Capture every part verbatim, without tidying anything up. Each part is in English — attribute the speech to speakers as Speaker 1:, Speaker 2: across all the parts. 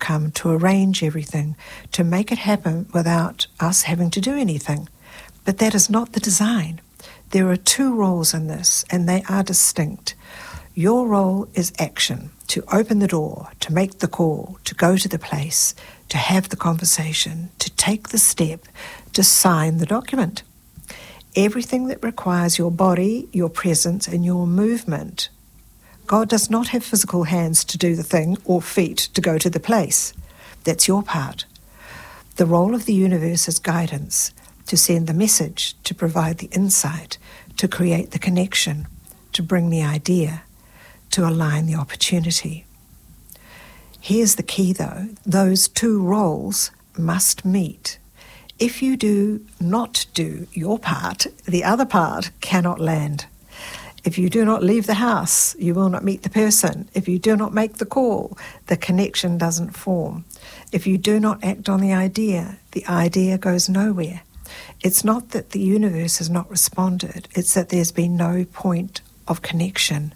Speaker 1: come to arrange everything, to make it happen without us having to do anything. But that is not the design. There are two roles in this, and they are distinct. Your role is action, to open the door, to make the call, to go to the place, to have the conversation, to take the step, to sign the document. Everything that requires your body, your presence, and your movement. God does not have physical hands to do the thing or feet to go to the place. That's your part. The role of the universe is guidance, to send the message, to provide the insight, to create the connection, to bring the idea, to align the opportunity. Here's the key though, those two roles must meet. If you do not do your part, the other part cannot land. If you do not leave the house, you will not meet the person. If you do not make the call, the connection doesn't form. If you do not act on the idea, the idea goes nowhere. It's not that the universe has not responded, it's that there's been no point of connection.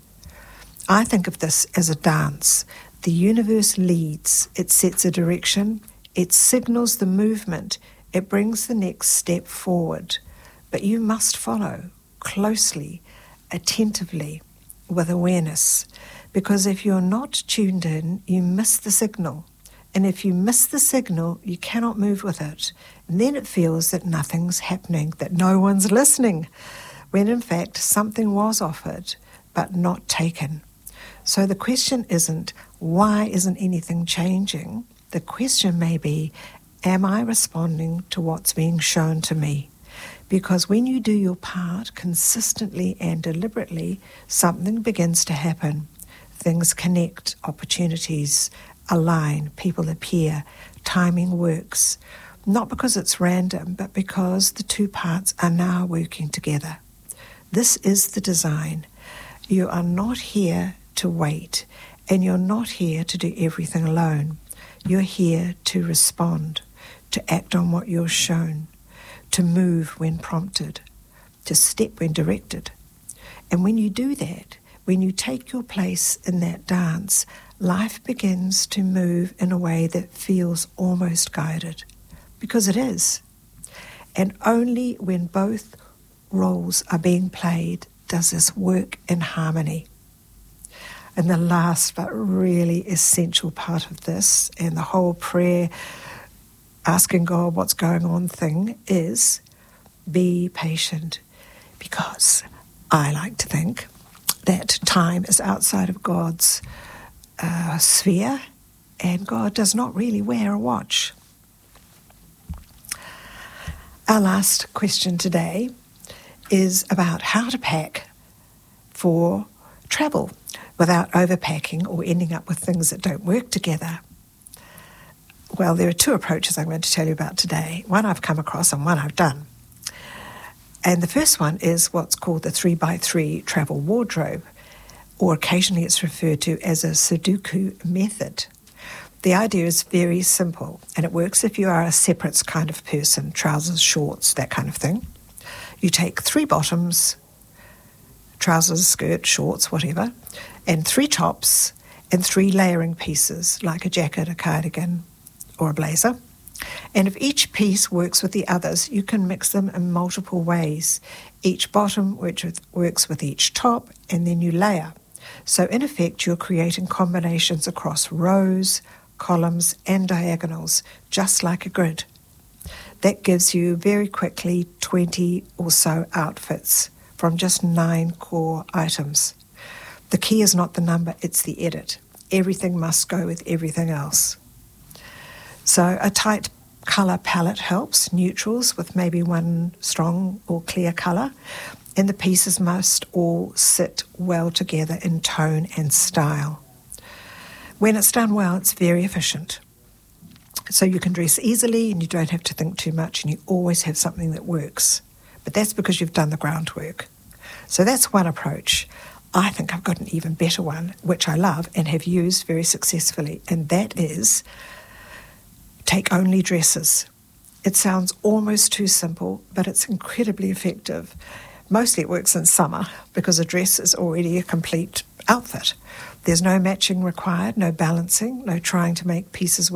Speaker 1: I think of this as a dance. The universe leads, it sets a direction, it signals the movement, it brings the next step forward. But you must follow closely, attentively, with awareness. Because if you're not tuned in, you miss the signal. And if you miss the signal, you cannot move with it. And then it feels that nothing's happening, that no one's listening, when in fact something was offered, but not taken. So the question isn't, why isn't anything changing? The question may be, am I responding to what's being shown to me? Because when you do your part consistently and deliberately, something begins to happen. Things connect, opportunities align, people appear, timing works. Not because it's random, but because the two parts are now working together. This is the design. You are not here to wait, and you're not here to do everything alone. You're here to respond, to act on what you're shown, to move when prompted, to step when directed. And when you do that, when you take your place in that dance, life begins to move in a way that feels almost guided, because it is. And only when both roles are being played does this work in harmony. And the last but really essential part of this, and the whole prayer, asking God what's going on thing, is be patient. Because I like to think that time is outside of God's uh, sphere, and God does not really wear a watch. Our last question today is about how to pack for travel without overpacking or ending up with things that don't work together. Well, there are two approaches I'm going to tell you about today. One I've come across and one I've done. And the first one is what's called the three by three travel wardrobe, or occasionally it's referred to as a Sudoku method. The idea is very simple, and it works if you are a separates kind of person, trousers, shorts, that kind of thing. You take three bottoms, trousers, skirt, shorts, whatever, and three tops and three layering pieces, like a jacket, a cardigan, or a blazer. And if each piece works with the others, you can mix them in multiple ways. Each bottom which works with each top, and then you layer. So in effect, you're creating combinations across rows, columns, and diagonals, just like a grid. That gives you very quickly twenty or so outfits from just nine core items. The key is not the number, it's the edit. Everything must go with everything else. So a tight colour palette helps, neutrals with maybe one strong or clear colour, and the pieces must all sit well together in tone and style. When it's done well, it's very efficient. So you can dress easily and you don't have to think too much, and you always have something that works. But that's because you've done the groundwork. So that's one approach. I think I've got an even better one, which I love and have used very successfully, and that is take only dresses. It sounds almost too simple, but it's incredibly effective. Mostly it works in summer because a dress is already a complete outfit. There's no matching required, no balancing, no trying to make pieces work.